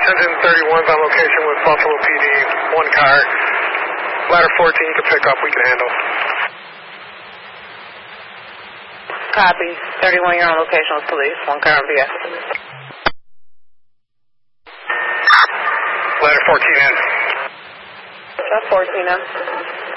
Engine 31's on location with Buffalo PD, one car. Ladder 14 to pick up, we can handle. Copy. 31, you're on location with police, one car on VF. Ladder 14 in. That's 14 in.